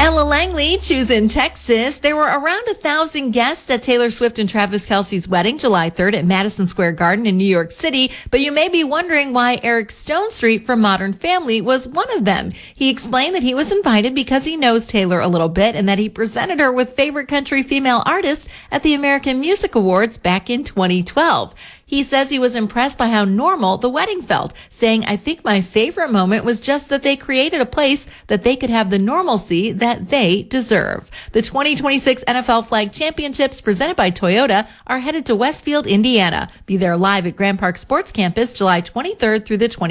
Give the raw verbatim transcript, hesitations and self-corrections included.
Ella Langley choosing Texas. There were around a thousand guests at Taylor Swift and Travis Kelce's wedding July third at Madison Square Garden in New York City. But you may be wondering why Eric Stonestreet from Modern Family was one of them. He explained that he was invited because he knows Taylor a little bit and that he presented her with Favorite Country Female Artist at the American Music Awards back in twenty twelve. He says he was impressed by how normal the wedding felt, saying, "I think my favorite moment was just that they created a place that they could have the normalcy that they deserve." The twenty twenty-six N F L Flag Championships presented by Toyota are headed to Westfield, Indiana. Be there live at Grand Park Sports Campus July twenty-third through the twenty-sixth.